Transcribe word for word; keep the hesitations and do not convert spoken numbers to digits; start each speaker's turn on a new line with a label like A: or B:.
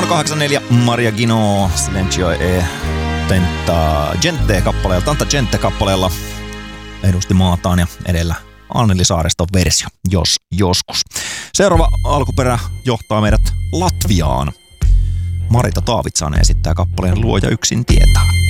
A: numero kahdeksankymmentäneljä Maria Gino, Silenzio e Tenta Gente kappaleella, Tanta Gente kappaleella edusti maataan ja edellä Anneli Saareston versio, jos joskus. Seuraava alkuperä johtaa meidät Latviaan. Marita Taavitsainen esittää kappaleen Luoja yksin tietää.